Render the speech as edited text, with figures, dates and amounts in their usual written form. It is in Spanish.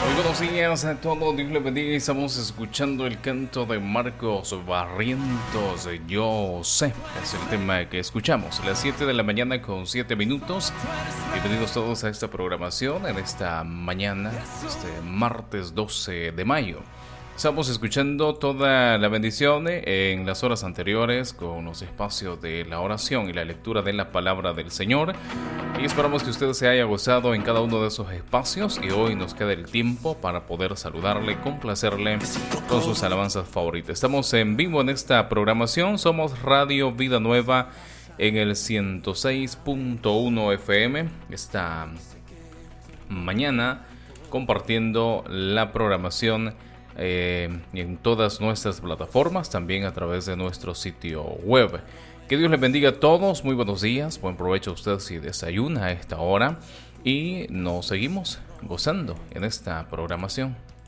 Muy buenos días a todos, Dios les bendiga. Estamos escuchando el canto de Marcos Barrientos, Yo sé, es el tema que escuchamos a las 7 de la mañana con 7 minutos. Bienvenidos todos a esta programación en esta mañana, este martes 12 de mayo. Estamos escuchando toda la bendición en las horas anteriores con los espacios de la oración y la lectura de la palabra del Señor. Y esperamos que usted se haya gozado en cada uno de esos espacios. Y hoy nos queda el tiempo para poder saludarle, complacerle con sus alabanzas favoritas. Estamos en vivo en esta programación. Somos Radio Vida Nueva en el 106.1 FM. Esta mañana compartiendo la programación en todas nuestras plataformas, también a través de nuestro sitio web. Que Dios les bendiga a todos, muy buenos días, buen provecho a usted si desayuna a esta hora y nos seguimos gozando en esta programación.